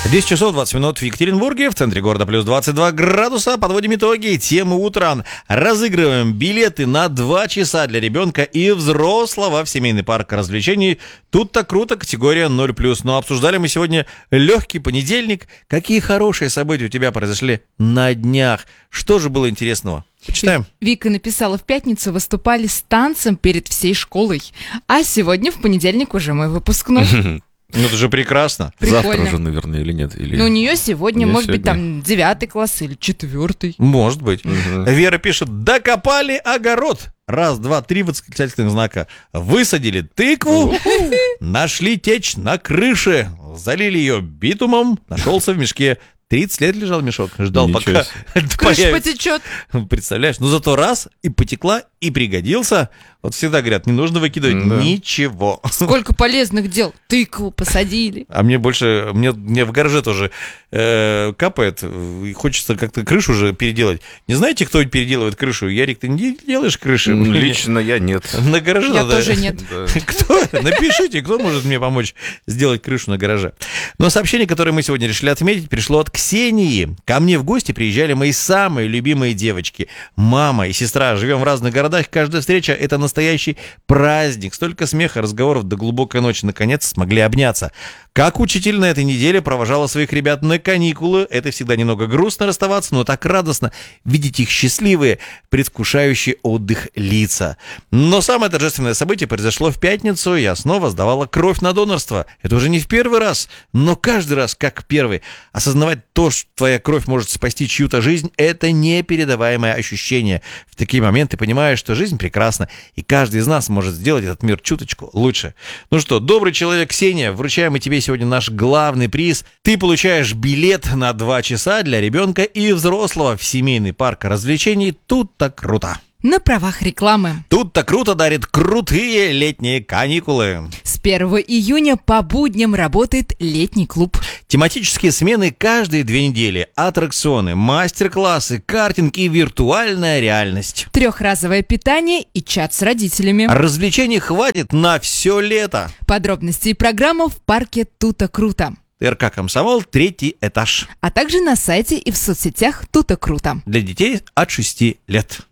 10 часов 20 минут в Екатеринбурге, в центре города плюс 22 градуса. Подводим итоги. Тему утра. Разыгрываем билеты на 2 часа для ребенка и взрослого в семейный парк развлечений. Тут-то круто, категория 0+. Но обсуждали мы сегодня легкий понедельник. Какие хорошие события у тебя произошли на днях? Что же было интересного? Почитаем. Вика написала: в пятницу выступали с танцем перед всей школой. А сегодня, в понедельник, уже мой выпускной. Ну, это же прекрасно. Прикольно. Завтра уже, наверное, или нет? Или... Ну, у нее сегодня, Мне может быть, сегодня. там 9 класс или 4. Может быть. Вера пишет: докопали огород. 1, 2, 3 восклицательных знака. Высадили тыкву, нашли течь на крыше, залили ее битумом, нашелся в мешке. 30 лет лежал мешок, ждал, Ничего пока себе. Крыша появится. потечет. Представляешь? Ну, зато раз и потекла, и пригодился. Вот всегда говорят, не нужно выкидывать Да. ничего. Сколько полезных дел. Тыкву посадили. А мне больше, мне в гараже тоже капает, и хочется как-то крышу уже переделать. Не знаете, кто переделывает крышу? Ярик, ты не делаешь крыши? Лично я нет. На гараже Я надо... тоже нет. Да. Кто? Напишите, кто может мне помочь сделать крышу на гараже. Но сообщение, которое мы сегодня решили отметить, пришло от Ксении. Ко мне в гости приезжали мои самые любимые девочки. Мама и сестра. Живем в разных городах. Каждая встреча — это настоящий праздник. Столько смеха, разговоров до глубокой ночи. Наконец смогли обняться. Как учитель на этой неделе провожала своих ребят на каникулы. Это всегда немного грустно расставаться, но так радостно видеть их счастливые, предвкушающие отдых лица. Но самое торжественное событие произошло в пятницу. Я снова сдавала кровь на донорство. Это уже не в первый раз, но каждый раз как первый. Осознавать то, что твоя кровь может спасти чью-то жизнь, это непередаваемое ощущение. В такие моменты понимаешь, что жизнь прекрасна, и каждый из нас может сделать этот мир чуточку лучше. Ну что, добрый человек Ксения, вручаем и тебе сегодня наш главный приз. Ты получаешь билет на 2 часа для ребенка и взрослого в семейный парк развлечений. Тут-то круто. На правах рекламы. Тут-то круто дарит крутые летние каникулы. С 1 июня по будням работает летний клуб. Тематические смены каждые 2 недели. Аттракционы, мастер-классы, картинг и виртуальная реальность. 3-разовое питание и чат с родителями. Развлечений хватит на все лето. Подробности и программа в парке Тута Круто. РК «Комсомол», 3-й этаж. А также на сайте и в соцсетях Тута Круто. Для детей от 6 лет.